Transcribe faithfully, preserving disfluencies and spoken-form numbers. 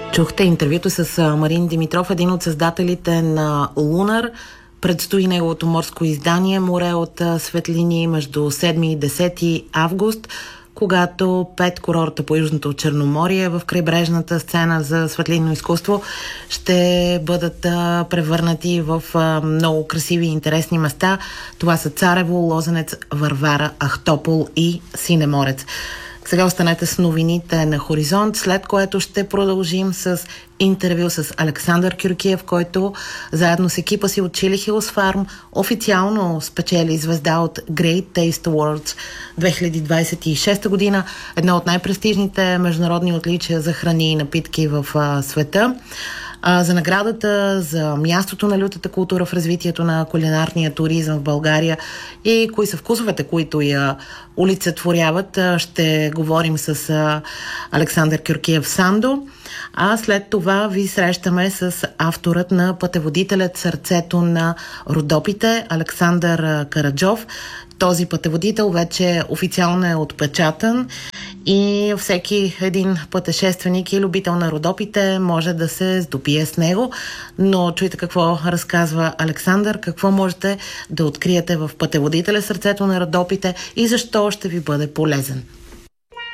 Чухте интервюто с Марин Димитров, един от създателите на Лунар. Предстои неговото морско издание "Море от светлини" между седми и десети август, когато пет курорта по Южното Черноморие в крайбрежната сцена за светлинно изкуство ще бъдат а, превърнати в а, много красиви и интересни места. Това са Царево, Лозенец, Варвара, Ахтопол и Синеморец. Сега останете с новините на Хоризонт, след което ще продължим с интервю с Александър Кюркиев, който заедно с екипа си от Chili Hills Farm официално спечели звезда от Great Taste Awards две хиляди двадесет и шеста година, едно от най-престижните международни отличия за храни и напитки в а, света. А, за наградата, за мястото на лютата култура в развитието на кулинарния туризъм в България и кои са вкусовете, които я олицетворяват, ще говорим с а, Александър Кюркиев Сандо. А след това ви срещаме с авторът на "Пътеводителят сърцето на Родопите" Александър Караджов. Този пътеводител вече официално е отпечатан и всеки един пътешественик и любител на Родопите може да се здобие с него. Но чуйте какво разказва Александър, какво можете да откриете в "Пътеводителя сърцето на Родопите" и защо ще ви бъде полезен.